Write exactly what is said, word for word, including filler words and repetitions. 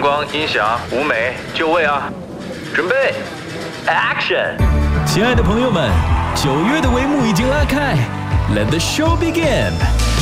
光、音响、舞美、就位啊！准备 ，Action！ 亲爱的朋友们，九月的帷幕已经拉开 ，Let the show begin！